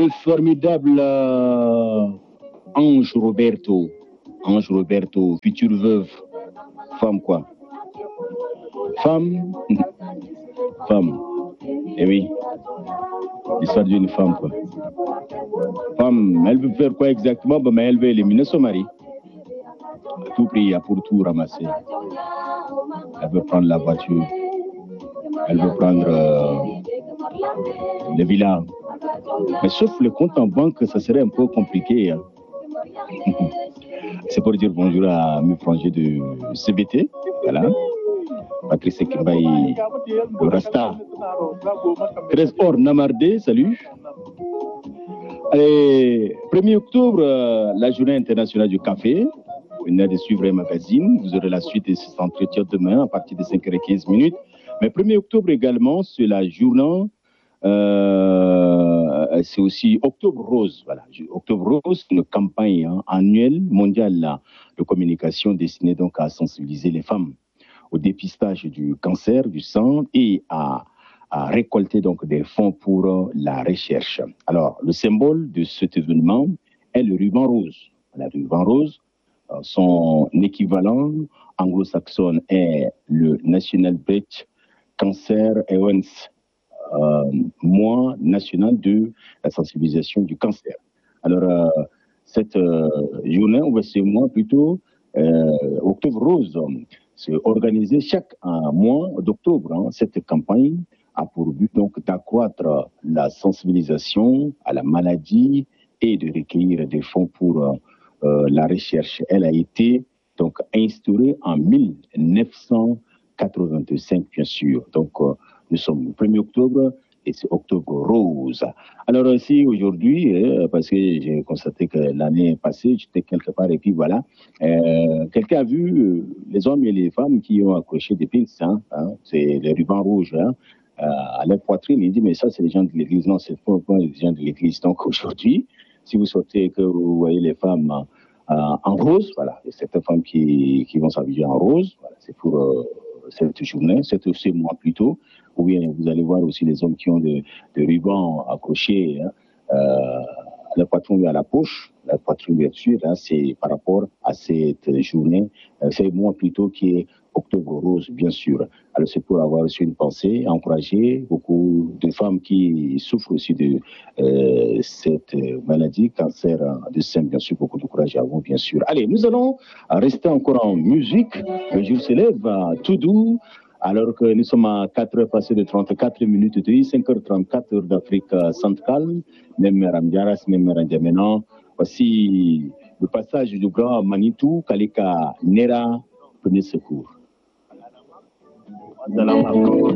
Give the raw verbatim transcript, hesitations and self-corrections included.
le formidable euh, Ange Roberto. Ange Roberto, future veuve. Femme quoi? Femme. Femme. Eh oui. L'histoire d'une femme quoi. Femme, elle veut faire quoi exactement? Ben, elle veut éliminer son mari. À tout prix, pour tout ramasser. Elle veut prendre la voiture. Elle veut prendre euh, le villa. Mais sauf le compte en banque, ça serait un peu compliqué. Hein. C'est pour dire bonjour à mes frangins de C B T. Voilà. Patrice Kimbaï, le Rasta. treize Or Namardé, salut. Allez, premier octobre, euh, la journée internationale du café. Vous venez de suivre un magazine. Vous aurez la suite de cet entretien demain à partir de cinq heures quinze minutes. Mais premier octobre également, c'est la journée. Euh, c'est aussi Octobre Rose. Voilà. Octobre Rose, c'est une campagne hein, annuelle mondiale là, de communication destinée donc à sensibiliser les femmes au dépistage du cancer du sang et à, à récolter donc des fonds pour la recherche. Alors, le symbole de cet événement est le ruban rose. Le ruban rose, son équivalent anglo-saxon est le National Breast Cancer Awareness, euh, mois national de la sensibilisation du cancer. Alors, euh, cette euh, journée, ou ce mois plutôt, euh, Octobre Rose, c'est organisé chaque euh, mois d'octobre. Hein, cette campagne a pour but donc d'accroître la sensibilisation à la maladie et de recueillir des fonds pour euh, la recherche. Elle a été donc instaurée en mille neuf cent quatre-vingt-cinq, bien sûr. Donc, euh, nous sommes le premier octobre et c'est Octobre Rose. Alors aussi aujourd'hui, euh, parce que j'ai constaté que l'année passée, j'étais quelque part et puis voilà, euh, quelqu'un a vu euh, les hommes et les femmes qui ont accroché des pins, hein, hein, c'est les rubans rouges, hein, euh, à leur poitrine. Il dit, mais ça, c'est les gens de l'église. Non, c'est pas, pas les gens de l'église. Donc aujourd'hui, si vous sortez et que vous voyez les femmes euh, en rose, voilà, il y a certaines femmes qui, qui vont s'habiller en rose, voilà, c'est pour euh, cette journée, c'est ce mois plutôt. Ou bien vous allez voir aussi les hommes qui ont des de rubans accrochés hein, euh, à la poitrine et à la poche. La poitrine, bien sûr, hein, c'est par rapport à cette journée, euh, c'est le mois plutôt qui est Octobre Rose, bien sûr. Alors c'est pour avoir aussi une pensée, encourager beaucoup de femmes qui souffrent aussi de euh, cette maladie, cancer de sein, bien sûr, beaucoup de courage à vous, bien sûr. Allez, nous allons rester encore en musique. Le jour se lève tout doux. Alors que nous sommes à quatre heures passées de trente-quatre minutes de cinq heures trente-quatre heures d'Afrique centrale, même Ramdiaras, même Randjamena. Voici le passage du grand Manitou, Kalika Nera, premier secours.